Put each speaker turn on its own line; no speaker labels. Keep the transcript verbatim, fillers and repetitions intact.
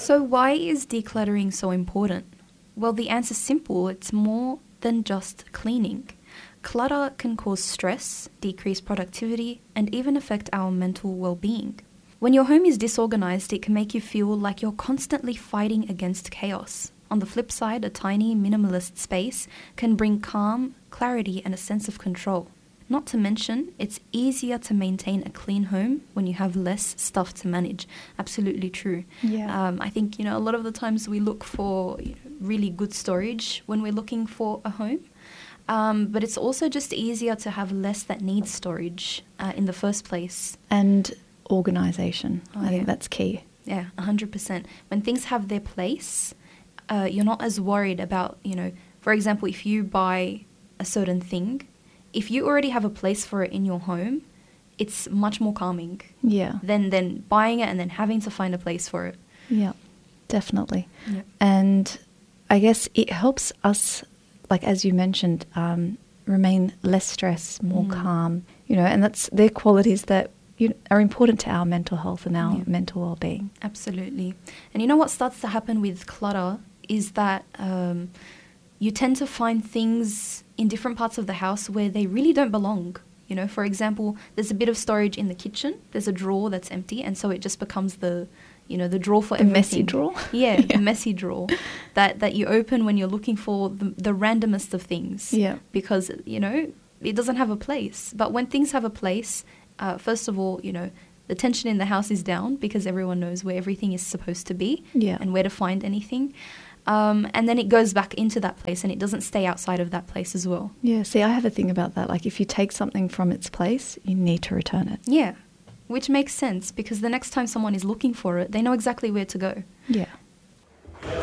So why is decluttering so important? Well, the answer's simple. It's more than just cleaning. Clutter can cause stress, decrease productivity, and even affect our mental well-being. When your home is disorganized, it can make you feel like you're constantly fighting against chaos. On the flip side, a tiny, minimalist space can bring calm, clarity, and a sense of control. Not to mention, it's easier to maintain a clean home when you have less stuff to manage. Absolutely true.
Yeah.
Um, I think, you know, a lot of the times we look for you know, really good storage when we're looking for a home. Um, but it's also just easier to have less that needs storage uh, in the first place.
And organisation.
Oh,
I think
yeah.
that's key.
Yeah, one hundred percent. When things have their place, uh, you're not as worried about, you know, for example, if you buy a certain thing, if you already have a place for it in your home, it's much more calming
Yeah.
than, than buying it and then having to find a place for it.
Yeah, definitely.
Yeah.
And I guess it helps us, like as you mentioned, um, remain less stressed, more
Mm.
calm, you know, and that's they're qualities that you know, are important to our mental health and our
Yeah.
mental well-being.
Absolutely. And you know what starts to happen with clutter is that um, you tend to find things in different parts of the house where they really don't belong. You know, for example, there's a bit of storage in the kitchen. There's a drawer that's empty, and so it just becomes the, you know, the drawer for
The
everything.
messy drawer?
Yeah,
Yeah.
the messy drawer that, that you open when you're looking for the, the randomest of things.
Yeah.
Because, you know, it doesn't have a place. But when things have a place, uh, first of all, you know, the tension in the house is down because everyone knows where everything is supposed to be
Yeah.
and where to find anything. Um, and then it goes back into that place and it doesn't stay outside of that place as well.
Yeah, see, I have a thing about that. Like, if you take something from its place, you need to return it.
Yeah, which makes sense because the next time someone is looking for it, they know exactly where to go.
Yeah.